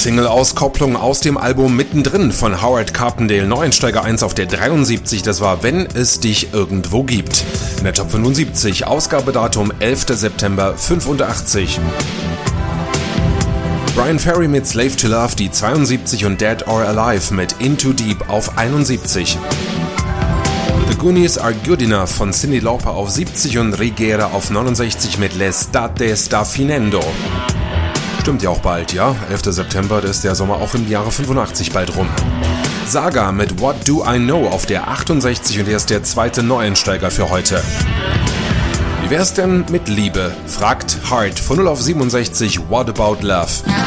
Single-Auskopplung aus dem Album Mittendrin von Howard Carpendale, Neueinsteiger 1 auf der 73, das war Wenn es dich irgendwo gibt. In der Top 75, Ausgabedatum 11. September 85. Bryan Ferry mit Slave to Love, die 72 und Dead or Alive mit In Too Deep auf 71. The Goonies Are Good Enough von Cyndi Lauper auf 70 und Rigera auf 69 mit L'estate sta finendo. Stimmt ja auch bald, ja? 11. September, da ist der Sommer auch im Jahre 85 bald rum. Saga mit What Do I Know auf der 68 und er ist der zweite Neueinsteiger für heute. Wie wär's denn mit Liebe? Fragt Heart von 0 auf 67, What About Love?